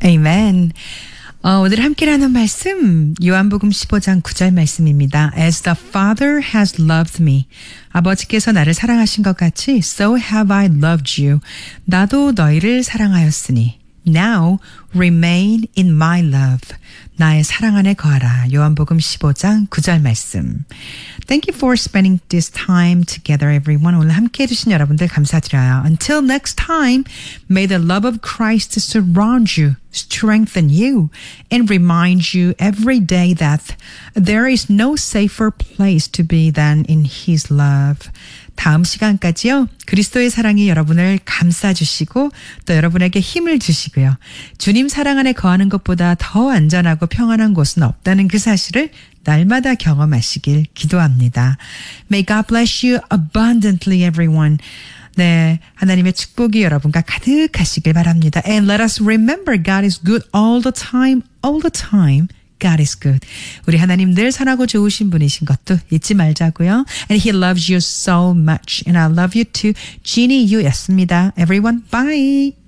Amen. 오늘 함께 나눈 말씀 요한복음 15장 9절 말씀입니다. As the Father has loved me. 아버지께서 나를 사랑하신 것 같이 So have I loved you. 나도 너희를 사랑하였으니. Now remain in my love. 나의 사랑 안에 거하라. 요한복음 15장 9절 말씀. Thank you for spending this time together, everyone. 오늘 함께해 주신 여러분들 감사드려요. Until next time, may the love of Christ surround you, strengthen you, and remind you every day that there is no safer place to be than in His love. 다음 시간까지요. 그리스도의 사랑이 여러분을 감싸주시고 또 여러분에게 힘을 주시고요. 주님 사랑 안에 거하는 것보다 더 안전하고 평안한 곳은 없다는 그 사실을 날마다 경험하시길 기도합니다. May God bless you abundantly, everyone. 네, 하나님의 축복이 여러분과 가득하시길 바랍니다. And let us remember God is good all the time, all the time. God is good. 우리 하나님 늘 선하고 좋으신 분이신 것도 잊지 말자고요. And He loves you so much. And I love you too. Jeannie Yu였습니다. Everyone, bye.